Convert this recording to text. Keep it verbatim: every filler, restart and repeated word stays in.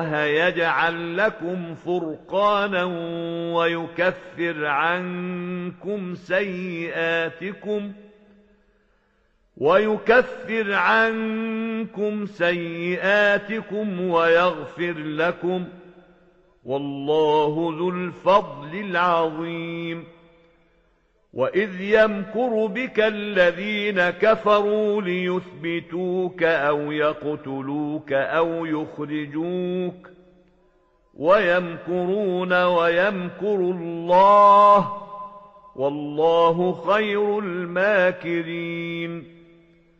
يجعل لكم فرقانا ويكفر عنكم سيئاتكم ويكفر عنكم سيئاتكم ويغفر لكم، والله ذو الفضل العظيم. وإذ يمكر بك الذين كفروا ليثبتوك أو يقتلوك أو يخرجوك، ويمكرون ويمكر الله، والله خير الماكرين.